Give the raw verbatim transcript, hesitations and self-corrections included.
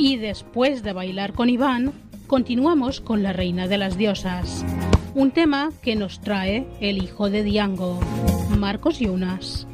Y después de bailar con Iván, continuamos con la Reina de las Diosas, un tema que nos trae el hijo de Diango, Marcos Yunas.